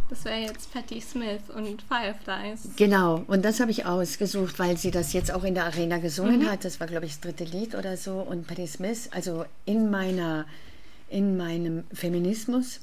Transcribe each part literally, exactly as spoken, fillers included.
Das wäre jetzt Patti Smith und Fireflies. Genau, und das habe ich ausgesucht, weil sie das jetzt auch in der Arena gesungen Mhm. hat. Das war, glaube ich, das dritte Lied oder so. Und Patti Smith, also in meiner, in meinem Feminismus.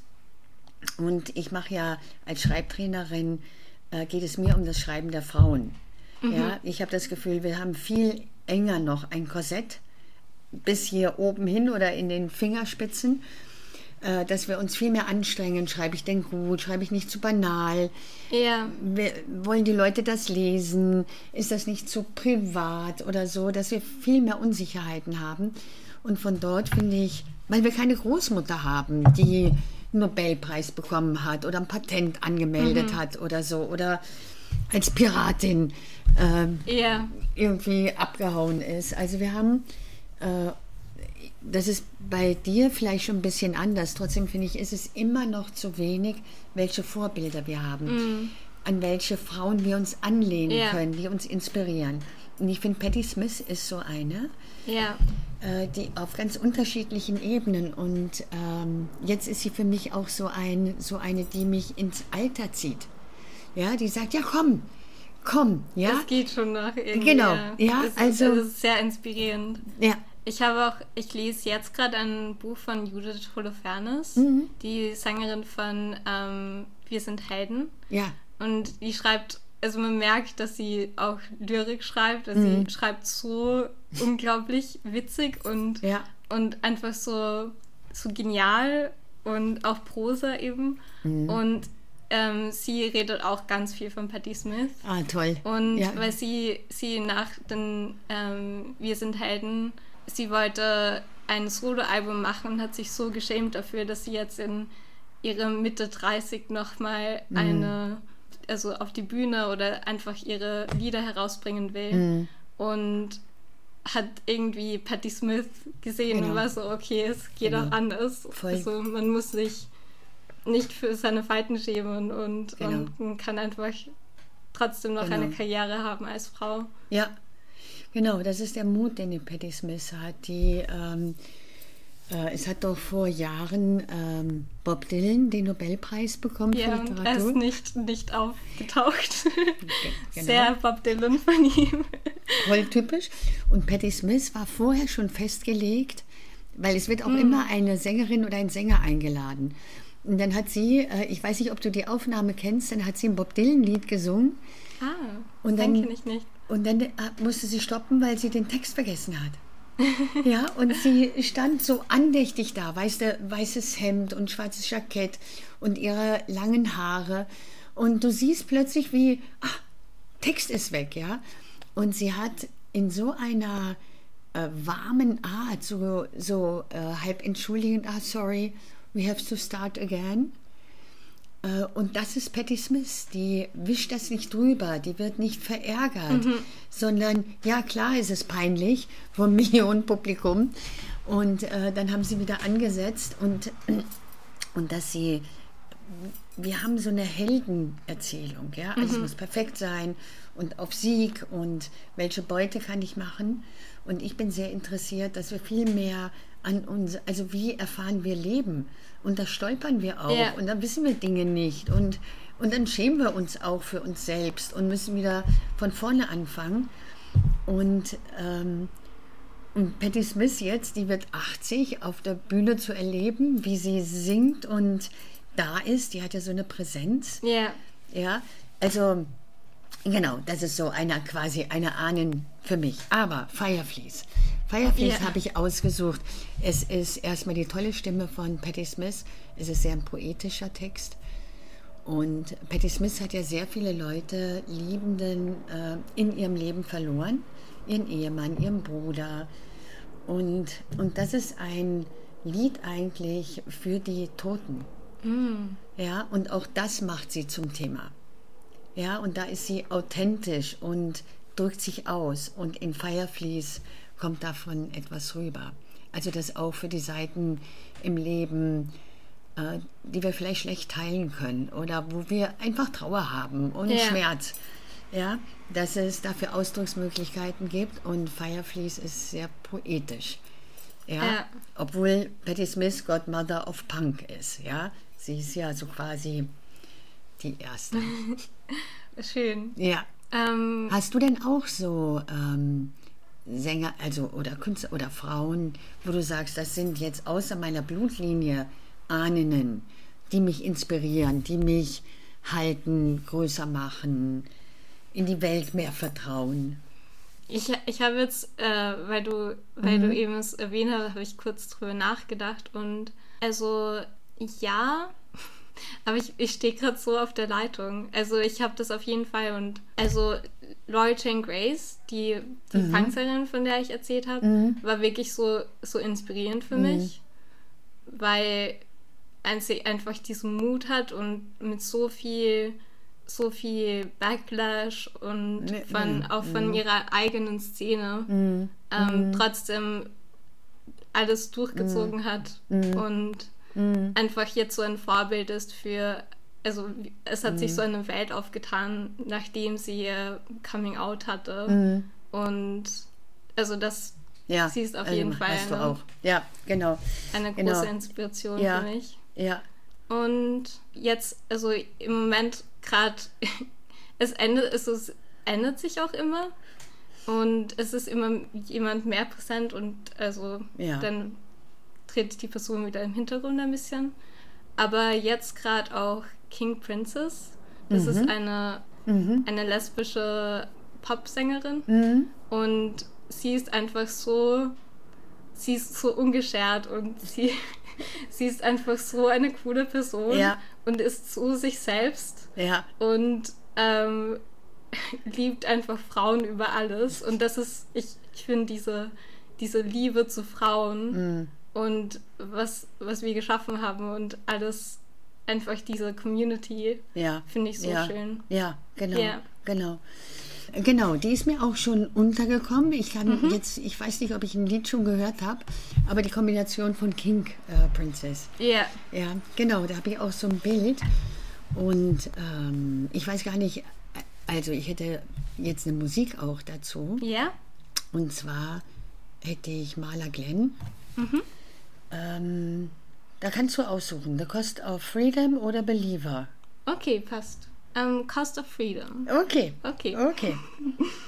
Und ich mache ja als Schreibtrainerin, äh, geht es mir um das Schreiben der Frauen. Mhm. Ja, ich habe das Gefühl, wir haben viel enger noch ein Korsett bis hier oben hin oder in den Fingerspitzen, äh, dass wir uns viel mehr anstrengen. Schreibe ich denn gut? Schreibe ich nicht zu banal? Ja. Wir, wollen die Leute das lesen? Ist das nicht zu privat oder so? Dass wir viel mehr Unsicherheiten haben. Und von dort finde ich, weil wir keine Großmutter haben, die einen Nobelpreis bekommen hat oder ein Patent angemeldet Mhm. hat oder so, oder als Piratin ähm, Ja. irgendwie abgehauen ist. Also wir haben, äh, das ist bei dir vielleicht schon ein bisschen anders, trotzdem finde ich, ist es immer noch zu wenig, welche Vorbilder wir haben, Mhm. an welche Frauen wir uns anlehnen Ja. können, die uns inspirieren. Und ich finde, Patti Smith ist so eine, Ja. äh, die auf ganz unterschiedlichen Ebenen, und ähm, jetzt ist sie für mich auch so, ein, so eine, die mich ins Alter zieht. Ja, die sagt, ja komm, komm, ja. Das geht schon nach irgendwie. Genau, ja, es, also- Es ist sehr inspirierend. Ja, Ich habe auch, ich lese jetzt gerade ein Buch von Judith Holofernes, Mhm. die Sängerin von ähm, Wir sind Helden. ja, Und die schreibt, also man merkt, dass sie auch Lyrik schreibt. Also Mhm. sie schreibt so unglaublich witzig und, ja, und einfach so, so genial und auch Prosa eben. Mhm. Und ähm, sie redet auch ganz viel von Patti Smith. ah, toll. Und ja. weil sie, sie nach den ähm, Wir sind Helden, sie wollte ein Soloalbum machen und hat sich so geschämt dafür, dass sie jetzt in ihre Mitte dreißig nochmal Mhm. eine, also auf die Bühne oder einfach ihre Lieder herausbringen will. Mhm. Und hat irgendwie Patti Smith gesehen Genau. und war so, okay, es geht Genau. auch anders. Voll. Also man muss sich nicht für seine Falten schämen und, Genau. und man kann einfach trotzdem noch Genau. eine Karriere haben als Frau. Ja, genau, das ist der Mut, den die Patti Smith hat. Die, ähm, äh, es hat doch vor Jahren ähm, Bob Dylan den Nobelpreis bekommen Ja, für und Literatur. er ist nicht, nicht aufgetaucht. genau. Sehr Bob Dylan von ihm. Voll typisch. Und Patti Smith war vorher schon festgelegt, weil es wird auch Mhm. immer eine Sängerin oder ein Sänger eingeladen. Und dann hat sie, äh, ich weiß nicht, ob du die Aufnahme kennst, dann hat sie ein Bob Dylan-Lied gesungen. Ah, Und den dann- kenne ich nicht. Und dann äh, musste sie stoppen, weil sie den Text vergessen hat. Ja, und sie stand so andächtig da, weiße, weißes Hemd und schwarzes Jackett und ihre langen Haare. Und du siehst plötzlich, wie, ach, Text ist weg, ja. Und sie hat in so einer äh, warmen Art, so, so äh, halb entschuldigend, ah, sorry, we have to start again. Äh, Und das ist Patti Smith, die wischt das nicht drüber, die wird nicht verärgert, sondern ja, klar ist es peinlich vor einem Millionenpublikum. Und äh, dann haben sie wieder angesetzt und, und dass sie, wir haben so eine Heldenerzählung, ja, also es muss perfekt sein und auf Sieg und welche Beute kann ich machen. Und ich bin sehr interessiert, dass wir viel mehr an uns, also wie erfahren wir Leben? Und da stolpern wir auch Ja. und dann wissen wir Dinge nicht und, und dann schämen wir uns auch für uns selbst und müssen wieder von vorne anfangen. Und, ähm, und Patti Smith jetzt, die wird achtzig, auf der Bühne zu erleben, wie sie singt und da ist, die hat ja so eine Präsenz. Ja, Ja, also genau, das ist so eine quasi eine Ahnen für mich. Aber Fireflies. Fireflies Ja. habe ich ausgesucht. Es ist erstmal die tolle Stimme von Patti Smith. Es ist sehr ein poetischer Text. Und Patti Smith hat ja sehr viele Leute, Liebenden äh, in ihrem Leben verloren. Ihren Ehemann, ihren Bruder. Und, und das ist ein Lied eigentlich für die Toten. Ja, und auch das macht sie zum Thema. Ja, und da ist sie authentisch und drückt sich aus. Und in Fireflies kommt davon etwas rüber. Also das auch für die Seiten im Leben, äh, die wir vielleicht schlecht teilen können oder wo wir einfach Trauer haben und Ja. Schmerz. Ja, dass es dafür Ausdrucksmöglichkeiten gibt und Fireflies ist sehr poetisch. Ja, Ja. obwohl Patti Smith Godmother of Punk ist. Ja, sie ist ja so quasi die erste. Schön. Ja. Ähm, Hast du denn auch so ähm, Sänger, also oder Künstler oder Frauen, wo du sagst, das sind jetzt außer meiner Blutlinie Ahnen, die mich inspirieren, die mich halten, größer machen, in die Welt mehr vertrauen? Ich, ich habe jetzt, äh, weil du, weil Mhm. du eben es erwähnt hast, habe ich kurz drüber nachgedacht und also ja, aber ich, ich stehe gerade so auf der Leitung. Also ich habe das auf jeden Fall und also Laura Jane Grace, die, die Mhm. Punksängerin, von der ich erzählt habe, Mhm. war wirklich so, so inspirierend für Mhm. mich, weil sie einfach diesen Mut hat und mit so viel so viel Backlash und Ne, von, ne, auch von ihrer eigenen Szene Mhm. ähm, trotzdem alles durchgezogen hat und Mhm. einfach jetzt so ein Vorbild ist für, also es hat sich so eine Welt aufgetan, nachdem sie ihr Coming Out hatte Mhm. und also das, Ja, sie ist auf also jeden Fall hast du eine, auch. Ja, genau. eine Genau. große Inspiration Ja. für mich. Ja. Und jetzt, also im Moment gerade, es ändert, es ist, ändert sich auch immer und es ist immer jemand mehr präsent und also Ja. dann tritt die Person wieder im Hintergrund ein bisschen. Aber jetzt gerade auch King Princess, das Mhm. ist eine, Mhm. eine lesbische Popsängerin Mhm. und sie ist einfach so, sie ist so ungeschert und sie, sie ist einfach so eine coole Person Ja. und ist so sich selbst Ja. und ähm, liebt einfach Frauen über alles. Und das ist, ich, ich finde diese, diese Liebe zu Frauen Mhm. und was, was wir geschaffen haben und alles, einfach diese Community, Ja. finde ich so ja. schön. Ja, genau. Ja. Genau. Genau, die ist mir auch schon untergekommen. Ich kann jetzt, ich weiß nicht, ob ich ein Lied schon gehört habe, aber die Kombination von King äh, Princess. Ja. Ja, genau, da habe ich auch so ein Bild. Und ähm, ich weiß gar nicht, also ich hätte jetzt eine Musik auch dazu. Ja? Und zwar hätte ich Marla Glenn. Mhm. Ähm, da kannst du aussuchen, The Cost of Freedom oder Believer. Okay, passt. Um, Cost of Freedom. Okay. Okay. Okay.